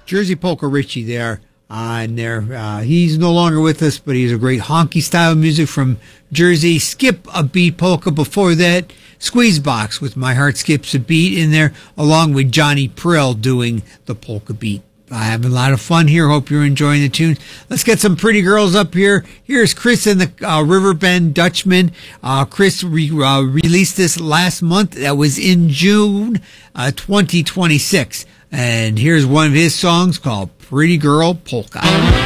Jersey Polka Richie there on there. He's no longer with us, but he's a great honky style music from Jersey. Skip a Beat Polka before that. Squeeze Box with My Heart Skips a Beat in there, along with Johnny Prill doing the polka beat. Having a lot of fun here. Hope you're enjoying the tunes. Let's get some pretty girls up here. Here's Chris and the Riverbend Dutchman. Chris released this last month. That was in June 2026. And here's one of his songs called Pretty Girl Polka.